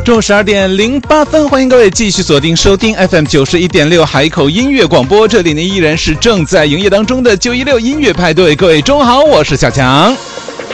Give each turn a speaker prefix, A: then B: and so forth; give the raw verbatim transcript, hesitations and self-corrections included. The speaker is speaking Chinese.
A: 中午十二点零八分，欢迎各位继续锁定收听 F M 九十一点六海口音乐广播，这里呢依然是正在营业当中的九一六音乐派对。各位中午好，我是小强。